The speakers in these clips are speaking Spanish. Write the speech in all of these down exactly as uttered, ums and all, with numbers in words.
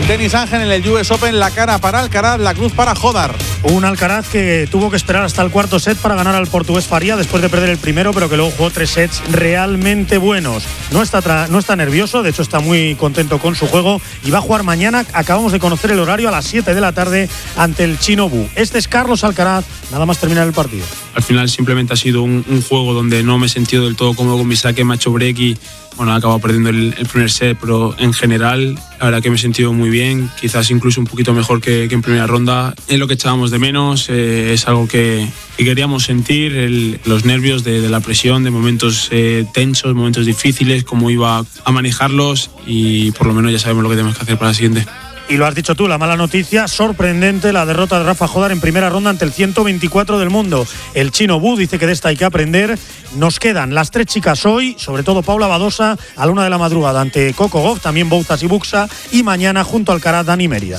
tenis, Ángel, en el U S Open, la cara para Alcaraz, la cruz para Jodar. Un Alcaraz que tuvo que esperar hasta el cuarto set para ganar al portugués Faria después de perder el primero, pero que luego jugó tres sets realmente buenos. No está, tra- no está nervioso, de hecho está muy contento con su juego y va a jugar mañana. Acabamos de conocer el horario, a las siete de la tarde ante el chino Bu. Este es Carlos Alcaraz, nada más terminar el partido. Al final simplemente ha sido un, un juego donde no me he sentido del todo cómodo con mi saque, me ha hecho break y bueno, he acabado perdiendo el, el primer set, pero en general la verdad que me he sentido muy bien, quizás incluso un poquito mejor que, que en primera ronda. Es lo que echábamos de menos, eh, es algo que, que queríamos sentir, el, los nervios de, de la presión, de momentos eh, tensos, momentos difíciles, cómo iba a manejarlos y por lo menos ya sabemos lo que tenemos que hacer para la siguiente. Y lo has dicho tú, la mala noticia, sorprendente, la derrota de Rafa Jodar en primera ronda ante el ciento veinticuatro del mundo. El chino Bu dice que de esta hay que aprender. Nos quedan las tres chicas hoy, sobre todo Paula Badosa, a la una de la madrugada ante Coco Gauff, también Bouzas y Buxa, y mañana junto al Alcaraz, Dani Mérida.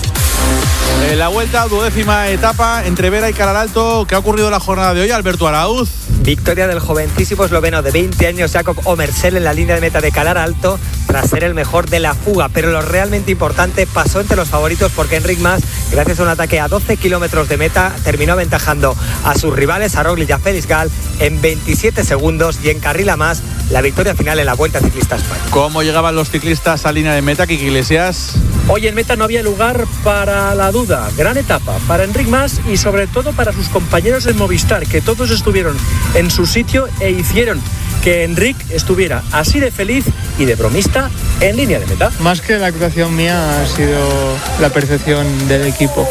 En la vuelta, duodécima etapa entre Vera y Calaralto. ¿Qué ha ocurrido en la jornada de hoy, Alberto Arauz? Victoria del jovencísimo esloveno de veinte años, Jakob Omersel, en la línea de meta de Calaralto, tras ser el mejor de la fuga. Pero lo realmente importante, pasó entre los favoritos porque Enric Mas, gracias a un ataque a doce kilómetros de meta, terminó aventajando a sus rivales, a Roglic y a Felix Gal, en veintisiete segundos y encarrila más la victoria final en la Vuelta Ciclista a España. ¿Cómo llegaban los ciclistas a línea de meta, Kiki Iglesias? Hoy en meta no había lugar para la duda. Gran etapa para Enric Mas y sobre todo para sus compañeros de Movistar, que todos estuvieron en su sitio e hicieron que Enric estuviera así de feliz y de bromista en línea de meta. Más que la actuación mía ha sido la percepción del equipo.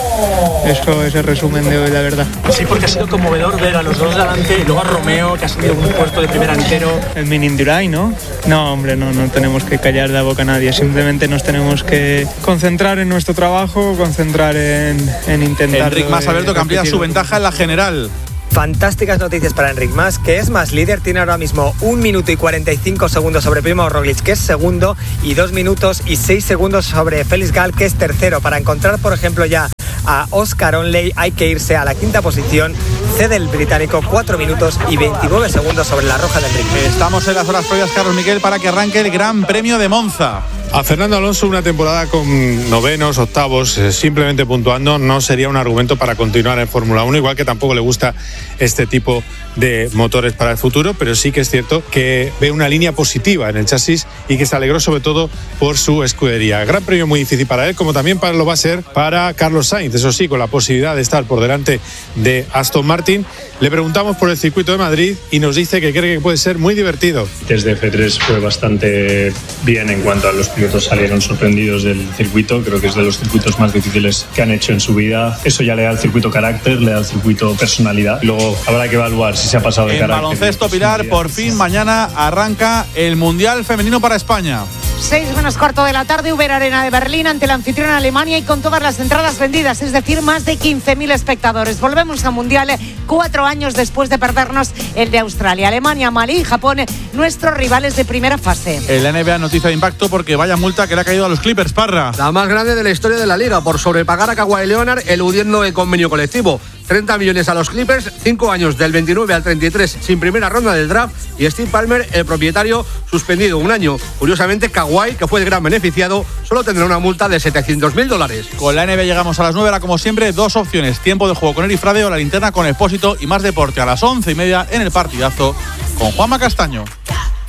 Eso es el resumen de hoy, la verdad. Sí, porque ha sido conmovedor ver a los dos delante y luego a Romeo, que ha salido un puesto de primera entero. El mini Indurain, ¿no? No, hombre, no, no tenemos que callar la boca a nadie. Simplemente nos tenemos que concentrar en nuestro trabajo, concentrar en, en intentar... Enric Mas, Alberto, que amplía su ventaja en la general. Fantásticas noticias para Enric Mas, que es más líder, tiene ahora mismo un minuto y cuarenta y cinco segundos sobre Primo Roglic, que es segundo, y dos minutos y seis segundos sobre Felix Gal, que es tercero. Para encontrar, por ejemplo, ya a Oscar Onley hay que irse a la quinta posición. Cede el británico cuatro minutos y veintinueve segundos sobre la roja de Enric. Estamos en las horas previas, Carlos Miquel, para que arranque el Gran Premio de Monza. A Fernando Alonso una temporada con novenos, octavos, eh, simplemente puntuando, no sería un argumento para continuar en Fórmula uno, igual que tampoco le gusta este tipo de motores para el futuro, pero sí que es cierto que ve una línea positiva en el chasis y que se alegró sobre todo por su escudería. Gran premio muy difícil para él, como también para, lo va a ser para Carlos Sainz, eso sí, con la posibilidad de estar por delante de Aston Martin. Le preguntamos por el circuito de Madrid y nos dice que cree que puede ser muy divertido. Desde F tres fue bastante bien en cuanto a los pilotos salieron sorprendidos del circuito. Creo que es de los circuitos más difíciles que han hecho en su vida. Eso ya le da al circuito carácter, le da al circuito personalidad. Luego habrá que evaluar si se ha pasado de en carácter. En baloncesto, Pilar, por fin mañana arranca el Mundial Femenino para España. seis menos cuarto de la tarde, Uber Arena de Berlín ante la anfitriona Alemania y con todas las entradas vendidas, es decir, más de quince mil espectadores. Volvemos a Mundial cuatro años después de perdernos el de Australia. Alemania, Malí y Japón, nuestros rivales de primera fase. En la N B A, noticia de impacto porque vaya multa que le ha caído a los Clippers, Parra. La más grande de la historia de la liga por sobrepagar a Kawhi Leonard eludiendo el convenio colectivo. treinta millones a los Clippers, cinco años del veintinueve al treinta y tres sin primera ronda del draft y Steve Ballmer, el propietario, suspendido un año. Curiosamente, Kawhi, que fue el gran beneficiado, solo tendrá una multa de setecientos mil dólares. Con la N B A llegamos a las nueve, como siempre, dos opciones. Tiempo de juego con Eri Frade o la linterna con Expósito y más deporte a las once y media en el partidazo con Juanma Castaño.